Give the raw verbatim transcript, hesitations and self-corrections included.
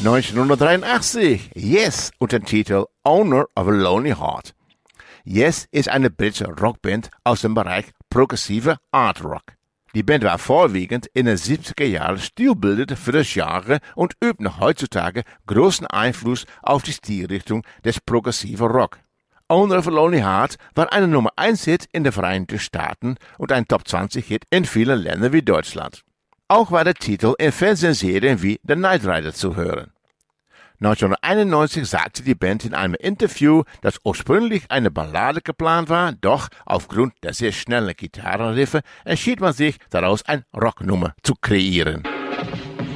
neunzehnhundertdreiundachtzig, Yes unter dem Titel Owner of a Lonely Heart. Yes ist eine britische Rockband aus dem Bereich progressive Art Rock. Die Band war vorwiegend in den siebziger Jahren Stilbilder für das Genre und übt noch heutzutage großen Einfluss auf die Stilrichtung des progressiven Rock. Owner of a Lonely Heart war eine Nummer eins Hit in den Vereinigten Staaten und ein Top zwanzig Hit in vielen Ländern wie Deutschland. Auch war der Titel in Fernsehserien wie The Knight Rider zu hören. neunzehnhunderteinundneunzig sagte die Band in einem Interview, dass ursprünglich eine Ballade geplant war, doch aufgrund der sehr schnellen Gitarrenriffe entschied man sich, daraus eine Rocknummer zu kreieren.